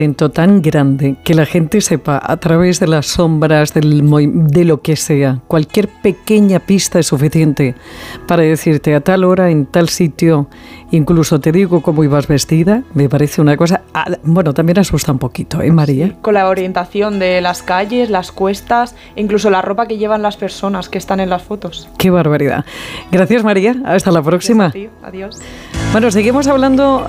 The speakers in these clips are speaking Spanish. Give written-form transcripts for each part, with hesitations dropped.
tan grande que la gente sepa a través de las sombras, de lo que sea, cualquier pequeña pista es suficiente para decirte a tal hora, en tal sitio, incluso te digo cómo ibas vestida, me parece una cosa, bueno, también asusta un poquito, María? Sí, con la orientación de las calles, las cuestas, incluso la ropa que llevan las personas que están en las fotos. ¡Qué barbaridad! Gracias, María, hasta la próxima. Gracias a ti. Adiós. Bueno, seguimos hablando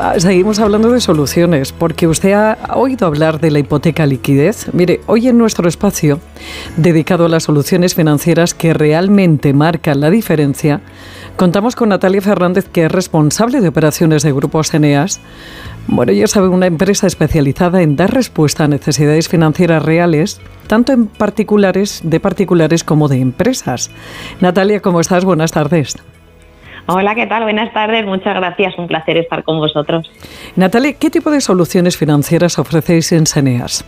de soluciones, porque usted ha oído hablar de la hipoteca liquidez. Mire, hoy en nuestro espacio dedicado a las soluciones financieras que realmente marcan la diferencia, contamos con Natalia Fernández, que es responsable de operaciones de Grupos Eneas. Bueno, ella sabe, una empresa especializada en dar respuesta a necesidades financieras reales, tanto de particulares como de empresas. Natalia, ¿cómo estás? Buenas tardes. Hola, ¿qué tal? Buenas tardes, muchas gracias, un placer estar con vosotros. Natalia, ¿qué tipo de soluciones financieras ofrecéis en Eneas?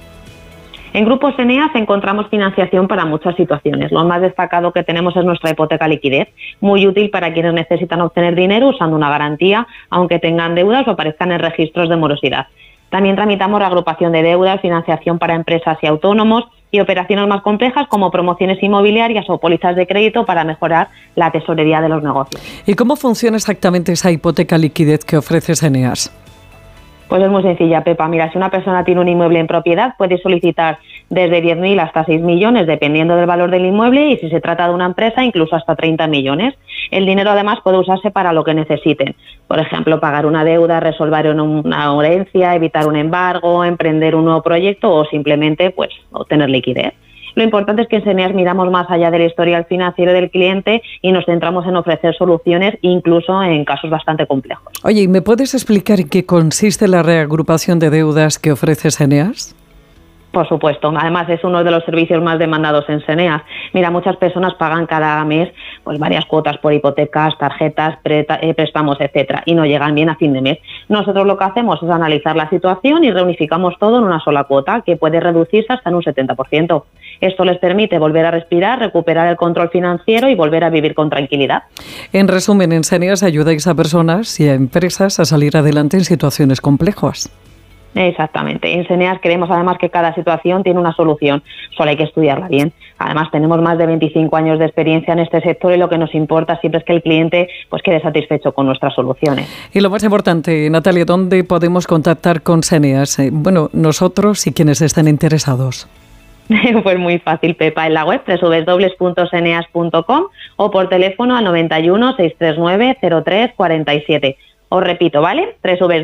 En Grupos Eneas encontramos financiación para muchas situaciones. Lo más destacado que tenemos es nuestra hipoteca liquidez, muy útil para quienes necesitan obtener dinero usando una garantía, aunque tengan deudas o aparezcan en registros de morosidad. También tramitamos reagrupación de deudas, financiación para empresas y autónomos y operaciones más complejas como promociones inmobiliarias o pólizas de crédito para mejorar la tesorería de los negocios. ¿Y cómo funciona exactamente esa hipoteca liquidez que ofrece Eneas? Pues es muy sencilla, Pepa. Mira, si una persona tiene un inmueble en propiedad, puede solicitar desde 10.000 hasta 6 millones, dependiendo del valor del inmueble, y si se trata de una empresa, incluso hasta 30 millones. El dinero, además, puede usarse para lo que necesiten. Por ejemplo, pagar una deuda, resolver una herencia, evitar un embargo, emprender un nuevo proyecto o simplemente, pues, obtener liquidez. Lo importante es que en Eneas miramos más allá del historial financiero del cliente y nos centramos en ofrecer soluciones, incluso en casos bastante complejos. Oye, ¿y me puedes explicar en qué consiste la reagrupación de deudas que ofrece Eneas? Por supuesto, además es uno de los servicios más demandados en Eneas. Mira, muchas personas pagan cada mes pues varias cuotas por hipotecas, tarjetas, préstamos, etcétera, y no llegan bien a fin de mes. Nosotros lo que hacemos es analizar la situación y reunificamos todo en una sola cuota, que puede reducirse hasta en un 70%. Esto les permite volver a respirar, recuperar el control financiero y volver a vivir con tranquilidad. En resumen, en Eneas ayudáis a personas y a empresas a salir adelante en situaciones complejas. Exactamente. En Eneas creemos además que cada situación tiene una solución, solo hay que estudiarla bien. Además tenemos más de 25 años de experiencia en este sector y lo que nos importa siempre es que el cliente pues quede satisfecho con nuestras soluciones. Y lo más importante, Natalia, ¿dónde podemos contactar con Eneas? Bueno, nosotros y quienes estén interesados. Pues muy fácil, Pepa, en la web www.eneas.com o por teléfono al 91 639 0347. Os repito, ¿vale?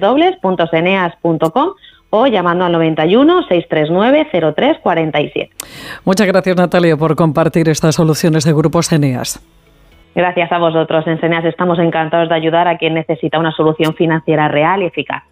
www.eneas.com o llamando al 91 639 0347. Muchas gracias, Natalia, por compartir estas soluciones de Grupos Eneas. Gracias a vosotros. En Eneas estamos encantados de ayudar a quien necesita una solución financiera real y eficaz.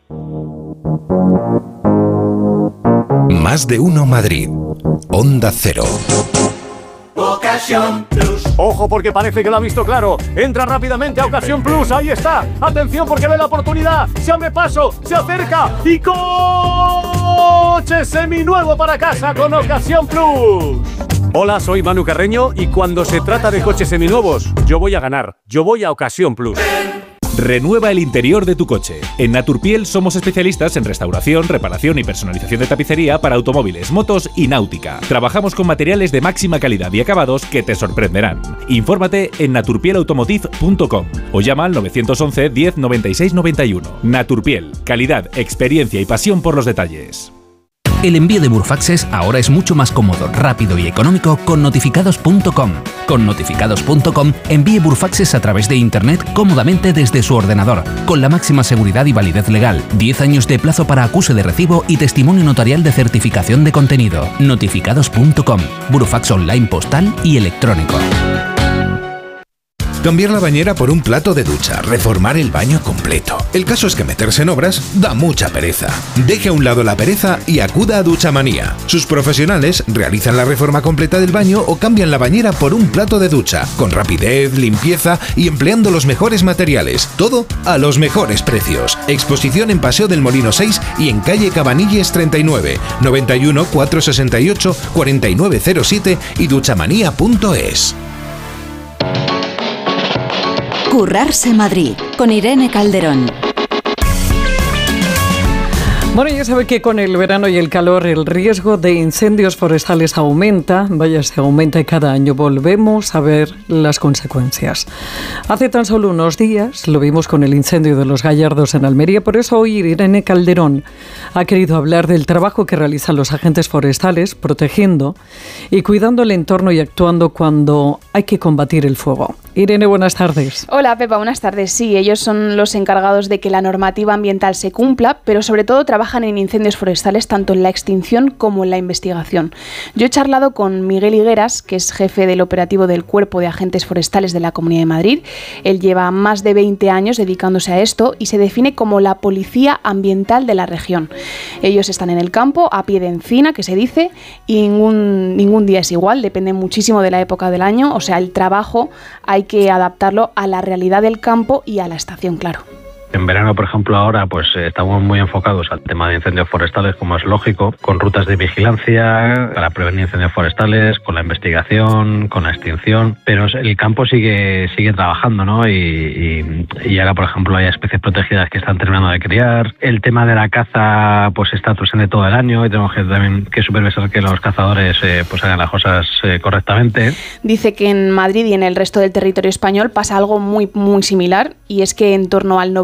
Más de uno Madrid. Onda Cero. Ocasión Plus. Ojo, porque parece que lo ha visto claro. Entra rápidamente a Ocasión Plus. Ahí está. Atención, porque ve la oportunidad. Se abre paso, se acerca y coche seminuevo para casa con Ocasión Plus. Hola, soy Manu Carreño y cuando se trata de coches seminuevos, yo voy a ganar. Yo voy a Ocasión Plus. Renueva el interior de tu coche. En Naturpiel somos especialistas en restauración, reparación y personalización de tapicería para automóviles, motos y náutica. Trabajamos con materiales de máxima calidad y acabados que te sorprenderán. Infórmate en naturpielautomotive.com o llama al 911 10 96 91. Naturpiel, calidad, experiencia y pasión por los detalles. El envío de Burfaxes ahora es mucho más cómodo, rápido y económico con notificados.com. Con notificados.com envíe Burfaxes a través de Internet cómodamente desde su ordenador, con la máxima seguridad y validez legal, 10 años de plazo para acuse de recibo y testimonio notarial de certificación de contenido. Notificados.com, Burfax online postal y electrónico. Cambiar la bañera por un plato de ducha, reformar el baño completo. El caso es que meterse en obras da mucha pereza. Deje a un lado la pereza y acuda a Duchamanía. Sus profesionales realizan la reforma completa del baño o cambian la bañera por un plato de ducha, con rapidez, limpieza y empleando los mejores materiales. Todo a los mejores precios. Exposición en Paseo del Molino 6 y en calle Cabanilles 39, 91 468 4907 y duchamanía.es. Currarse Madrid, con Irene Calderón. Bueno, ya sabe que con el verano y el calor el riesgo de incendios forestales aumenta. Vaya, se aumenta y cada año volvemos a ver las consecuencias. Hace tan solo unos días lo vimos con el incendio de los Gallardos en Almería. Por eso hoy Irene Calderón ha querido hablar del trabajo que realizan los agentes forestales protegiendo y cuidando el entorno y actuando cuando hay que combatir el fuego. Irene, buenas tardes. Hola Pepa, buenas tardes. Sí, ellos son los encargados de que la normativa ambiental se cumpla, pero sobre todo trabajan en incendios forestales tanto en la extinción como en la investigación. Yo he charlado con Miguel Higueras, que es jefe del operativo del Cuerpo de Agentes Forestales de la Comunidad de Madrid. Él lleva más de 20 años dedicándose a esto y se define como la policía ambiental de la región. Ellos están en el campo, a pie de encina, que se dice, y ningún día es igual, depende muchísimo de la época del año. O sea, el trabajo hay que adaptarlo a la realidad del campo y a la estación, claro. En verano, por ejemplo, ahora pues estamos muy enfocados al tema de incendios forestales, como es lógico, con rutas de vigilancia para prevenir incendios forestales, con la investigación, con la extinción, pero el campo sigue trabajando, ¿no? Y ahora, por ejemplo, hay especies protegidas que están terminando de criar. El tema de la caza pues está presente todo el año y tenemos que también que supervisar que los cazadores pues hagan las cosas correctamente. Dice que en Madrid y en el resto del territorio español pasa algo muy similar, y es que en torno al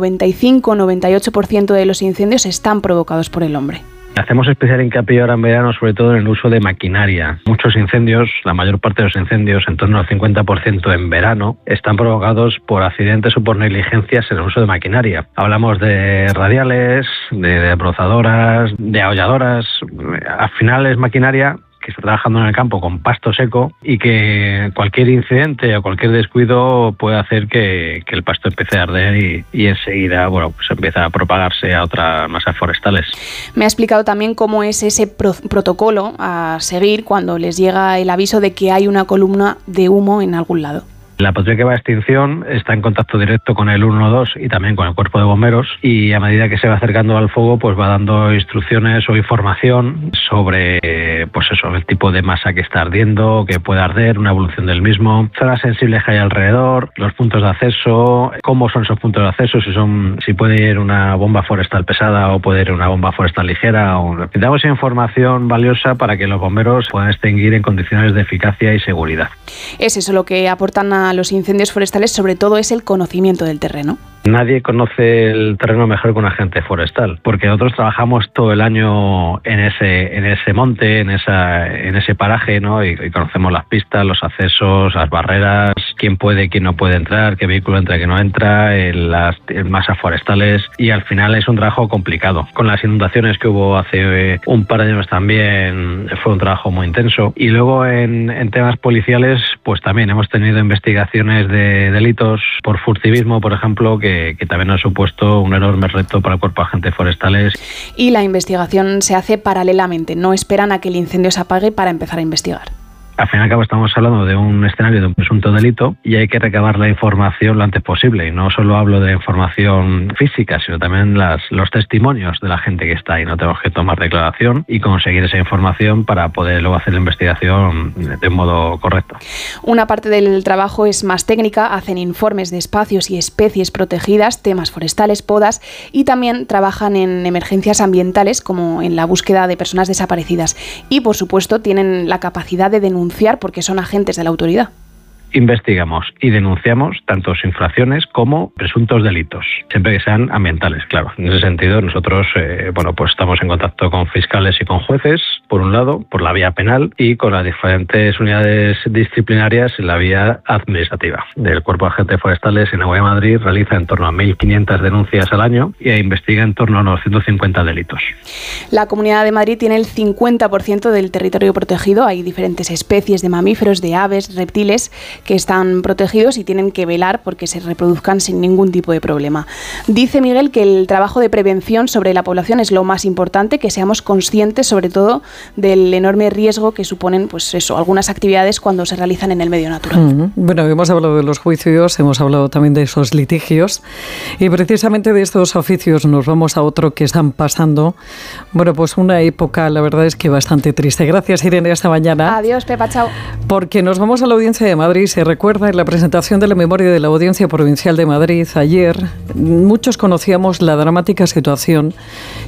95-98% de los incendios están provocados por el hombre. Hacemos especial hincapié ahora en verano, sobre todo en el uso de maquinaria. Muchos incendios, la mayor parte de los incendios, en torno al 50% en verano, están provocados por accidentes o por negligencias en el uso de maquinaria. Hablamos de radiales, de brozadoras, de aholladoras. Al final es maquinaria que está trabajando en el campo con pasto seco y que cualquier incidente o cualquier descuido puede hacer que el pasto empiece a arder y enseguida pues empieza a propagarse a otras masas forestales. Me ha explicado también cómo es ese protocolo a seguir cuando les llega el aviso de que hay una columna de humo en algún lado. La patrulla que va a extinción está en contacto directo con el 112 y también con el cuerpo de bomberos, y a medida que se va acercando al fuego pues va dando instrucciones o información sobre pues eso, el tipo de masa que está ardiendo, que puede arder, una evolución del mismo, zonas sensibles que hay alrededor, los puntos de acceso, cómo son esos puntos de acceso, si puede ir una bomba forestal pesada o puede ir una bomba forestal ligera. Damos información valiosa para que los bomberos puedan extinguir en condiciones de eficacia y seguridad. Es eso lo que aportan a los incendios forestales, sobre todo es el conocimiento del terreno. Nadie conoce el terreno mejor que un agente forestal, porque nosotros trabajamos todo el año en ese monte, en ese paraje, ¿no? Y conocemos las pistas, los accesos, las barreras, quién puede, quién no puede entrar, qué vehículo entra, qué no entra, en las masas forestales, y al final es un trabajo complicado. Con las inundaciones que hubo hace un par de años también fue un trabajo muy intenso. Y luego en temas policiales, pues también hemos tenido investigaciones de delitos por furtivismo, por ejemplo, que también ha supuesto un enorme reto para el cuerpo de agentes forestales. Y la investigación se hace paralelamente, no esperan a que el incendio se apague para empezar a investigar. Al fin y al cabo estamos hablando de un escenario de un presunto delito y hay que recabar la información lo antes posible. Y no solo hablo de información física, sino también los testimonios de la gente que está ahí. No tenemos que tomar declaración y conseguir esa información para poder luego hacer la investigación de un modo correcto. Una parte del trabajo es más técnica, hacen informes de espacios y especies protegidas, temas forestales, podas, y también trabajan en emergencias ambientales como en la búsqueda de personas desaparecidas. Y por supuesto tienen la capacidad de denunciar porque son agentes de la autoridad. Investigamos y denunciamos tanto infracciones como presuntos delitos, siempre que sean ambientales, claro. En ese sentido, nosotros pues estamos en contacto con fiscales y con jueces, por un lado, por la vía penal, y con las diferentes unidades disciplinarias en la vía administrativa. El Cuerpo de Agentes Forestales en Agua de Madrid realiza en torno a 1.500 denuncias al año y investiga en torno a unos 150 delitos. La Comunidad de Madrid tiene el 50% del territorio protegido. Hay diferentes especies de mamíferos, de aves, reptiles que están protegidos y tienen que velar porque se reproduzcan sin ningún tipo de problema. Dice Miguel que el trabajo de prevención sobre la población es lo más importante, que seamos conscientes sobre todo del enorme riesgo que suponen algunas actividades cuando se realizan en el medio natural. Bueno, hemos hablado de los juicios, hemos hablado también de esos litigios y precisamente de estos oficios nos vamos a otro que están pasando, pues una época, la verdad es que bastante triste. Gracias, Irene, hasta mañana. Adiós, Pepa, chao. Porque nos vamos a la Audiencia de Madrid. Se recuerda en la presentación de la memoria de la Audiencia Provincial de Madrid ayer, muchos conocíamos la dramática situación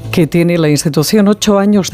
que tiene la institución, 8 años